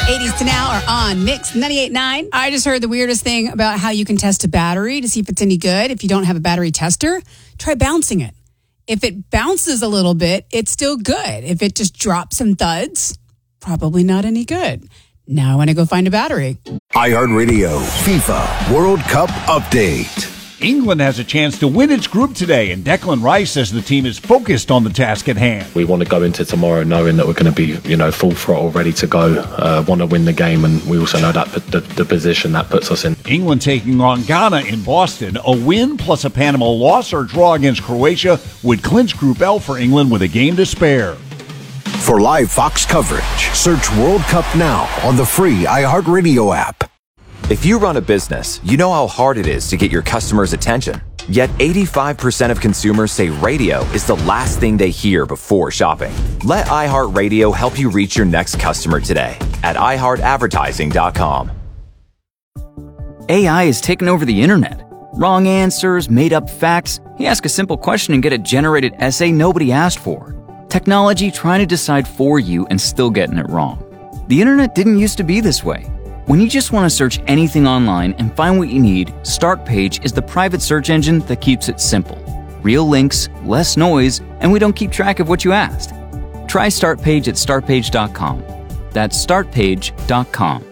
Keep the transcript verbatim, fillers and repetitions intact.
eighties to now are on Mix ninety-eight point nine. I just heard the weirdest thing about how you can test a battery to see if it's any good. If you don't have a battery tester, try bouncing it. If it bounces a little bit, it's still good. If it just drops some thuds, probably not any good. Now I want to go find a battery. iHeartRadio FIFA World Cup Update. England has a chance to win its group today, and Declan Rice says the team is focused on the task at hand. We want to go into tomorrow knowing that we're going to be, you know, full throttle, ready to go, uh, want to win the game, and we also know that the, the position that puts us in. England taking on Ghana in Boston. A win plus a Panama loss or draw against Croatia would clinch Group L for England with a game to spare. For live Fox coverage, search World Cup now on the free iHeartRadio app. If you run a business, you know how hard it is to get your customers' attention. Yet eighty-five percent of consumers say radio is the last thing they hear before shopping. Let iHeartRadio help you reach your next customer today at i heart advertising dot com. A I has taken over the internet. Wrong answers, made-up facts. You ask a simple question and get a generated essay nobody asked for. Technology trying to decide for you and still getting it wrong. The internet didn't used to be this way. When you just want to search anything online and find what you need, Startpage is the private search engine that keeps it simple. Real links, less noise, and we don't keep track of what you asked. Try Startpage at start page dot com. That's start page dot com.